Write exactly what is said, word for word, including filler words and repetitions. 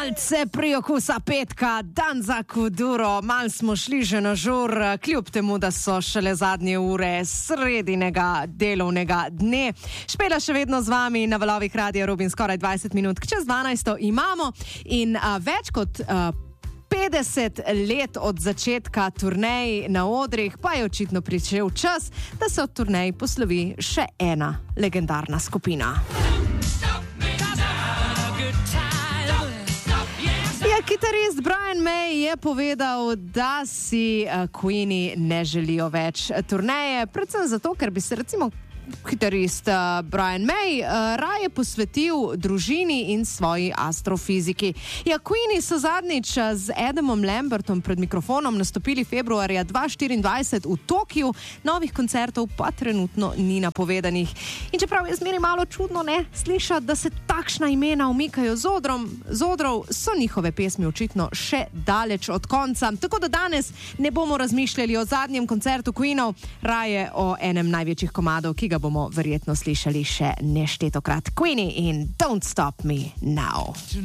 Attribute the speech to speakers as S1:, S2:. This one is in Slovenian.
S1: malce priokusa petka, dan za kuduro, mal smo šli že na žur, kljub temu, da so šele zadnje ure sredinega delovnega dne. Špela še vedno z vami na valovih Radia Rubin, skoraj dvajset minut čez dvanajsto imamo in a, več kot a, petdeset let od začetka turnej na odrih, pa je očitno prišel čas, da se od turnej poslovi še ena legendarna skupina. Kitarist Brian May je povedal, da si uh, Queeni ne želijo več turneje, predvsem zato, ker bi se recimo kitarist uh, Brian May uh, raje posvetil družini in svoji astrofiziki. Ja, Queeni so zadnjič z Adamom Lambertom pred mikrofonom nastopili februarja dva tisoč štiriindvajset v Tokiu, novih koncertov pa trenutno ni napovedanih. In čeprav je zmeri malo čudno, ne, slišati, da se takšna imena umikajo z odrom, z odrov, so njihove pesmi očitno še daleč od konca. Tako da danes ne bomo razmišljali o zadnjem koncertu Queenov, raje o enem največjih komadov, ki ga bomo verjetno slišali še neštetokrat. Queeni in Don't Stop Me Now.